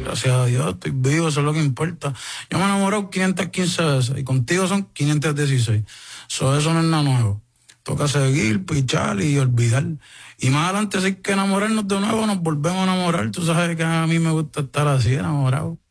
gracias a Dios, estoy vivo, eso es lo que importa. Yo me he enamorado 515 veces y contigo son 516. Eso no es nada nuevo. Toca seguir, pichar y olvidar. Y más adelante, si hay que enamorarnos de nuevo, nos volvemos a enamorar. Tú sabes que a mí me gusta estar así, enamorado.